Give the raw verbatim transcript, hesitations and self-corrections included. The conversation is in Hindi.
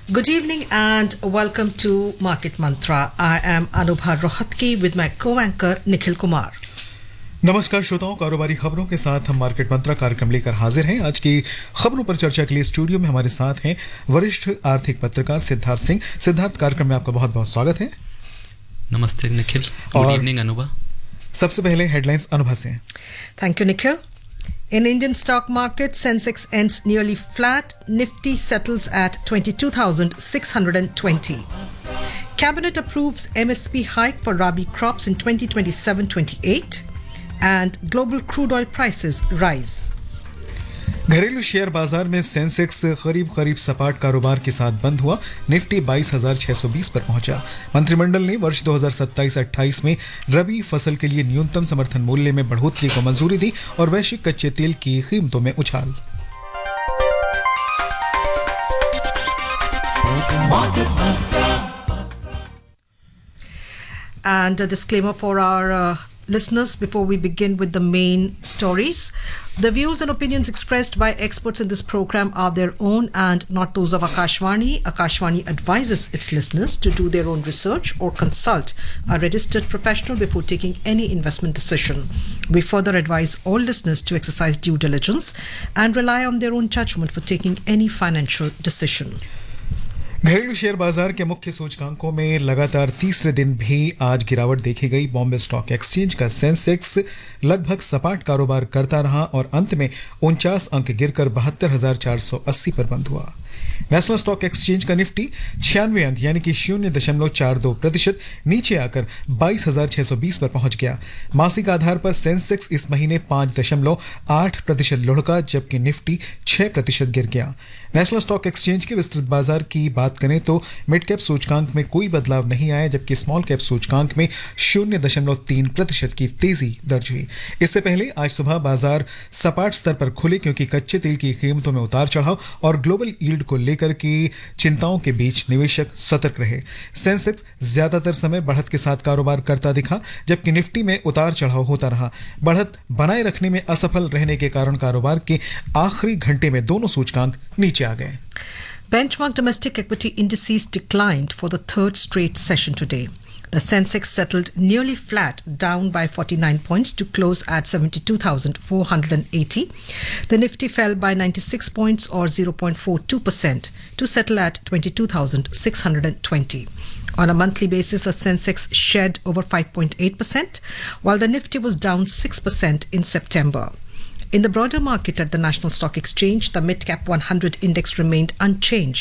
Good evening and welcome to Market Mantra. I am Anubha Rohatgi with my co-anchor Nikhil Kumar. नमस्कार श्रोताओं, कारोबारी खबरों के साथ हम मार्केट मंत्रा कार्यक्रम लेकर हाजिर हैं। आज की खबरों पर चर्चा के लिए स्टूडियो में हमारे साथ हैं वरिष्ठ आर्थिक पत्रकार सिद्धार्थ सिंह। सिद्धार्थ, कार्यक्रम में आपका बहुत बहुत स्वागत है। नमस्ते निखिल। Good evening Anubha. सबसे पहले हेडलाइंस अनुभा से। Thank you, Nikhil. In Indian stock market, Sensex ends nearly flat. Nifty settles at twenty-two thousand six hundred twenty. Cabinet approves M S P hike for Rabi crops in twenty twenty-seven twenty-eight. And global crude oil prices rise. घरेलू शेयर बाजार में सेंसेक्स करीब करीब सपाट कारोबार के साथ बंद हुआ। निफ्टी बाईस हज़ार छह सौ बीस पर पहुंचा। मंत्रिमंडल ने वर्ष दो हज़ार सत्ताईस अट्ठाईस में रबी फसल के लिए न्यूनतम समर्थन मूल्य में बढ़ोतरी को मंजूरी दी और वैश्विक कच्चे तेल की कीमतों में उछाल। And a disclaimer for our uh, listeners before we begin with the main stories. The views and opinions expressed by experts in this program are their own and not those of Akashvani. Akashvani advises its listeners to do their own research or consult a registered professional before taking any investment decision. We further advise all listeners to exercise due diligence and rely on their own judgment for taking any financial decision. घरेलू शेयर बाजार के मुख्य सूचकांकों में लगातार तीसरे दिन भी आज गिरावट देखी गई। बॉम्बे स्टॉक एक्सचेंज का सेंसेक्स लगभग सपाट कारोबार करता रहा और अंत में उनचास अंक गिरकर बहत्तर हजार चार सौ अस्सी पर बंद हुआ। नेशनल स्टॉक एक्सचेंज का निफ्टी छियानवे अंक यानी कि शून्य दशमलव चार दो प्रतिशत नीचे आकर बाईस हजार छह सौ बीस पर पहुंच गया। मासिक आधार पर सेंसेक्स इस महीने पांच दशमलव आठ प्रतिशत लुढ़का, जबकि निफ्टी छह प्रतिशत गिर गया। नेशनल स्टॉक एक्सचेंज के विस्तृत बाजार की बात करें तो मिड कैप सूचकांक में कोई बदलाव नहीं आया, जबकि स्मॉल कैप सूचकांक में शून्य दशमलव तीन प्रतिशत की तेजी दर्ज हुई। इससे पहले आज सुबह बाजार सपाट स्तर पर खुले क्योंकि कच्चे तेल की कीमतों में उतार चढ़ाव और ग्लोबल यील्ड को लेकर की चिंताओं के बीच निवेशक सतर्क रहे। सेंसेक्स ज्यादातर समय बढ़त के साथ कारोबार करता दिखा, जबकि निफ्टी में उतार चढ़ाव होता रहा। बढ़त बनाए रखने में असफल रहने के कारण कारोबार के आखिरी घंटे में दोनों सूचकांक नीचे आ गए। Benchmark domestic equity indices declined for the third straight session today. The Sensex settled nearly flat, down by forty-nine points to close at seventy-two thousand four hundred eighty. The Nifty fell by ninety-six points or zero point four two percent to settle at twenty-two thousand six hundred twenty. On a monthly basis, the Sensex shed over five point eight percent, while the Nifty was down six percent in September. In the broader market at the National Stock Exchange, the Mid-Cap one hundred index remained unchanged